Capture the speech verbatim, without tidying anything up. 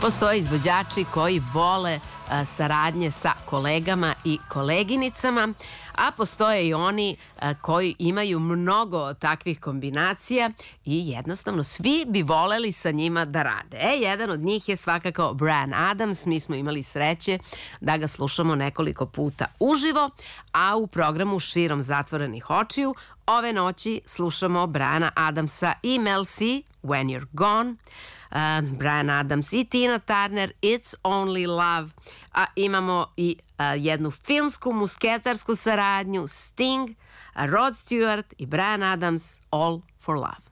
Postoje izvođači koji vole a, saradnje sa kolegama i koleginicama, a postoje i oni a, koji imaju mnogo takvih kombinacija i jednostavno svi bi voleli sa njima da rade. E, jedan od njih je svakako Bryan Adams. Mi smo imali sreće da ga slušamo nekoliko puta uživo, a u programu Širom zatvorenih očiju ove noći slušamo Bryana Adamsa i Mel C, When You're Gone, Uh, Bryan Adams i Tina Turner, It's Only Love, a imamo i uh, jednu filmsku musketarsku saradnju, Sting, Rod Stewart i Bryan Adams, All for Love.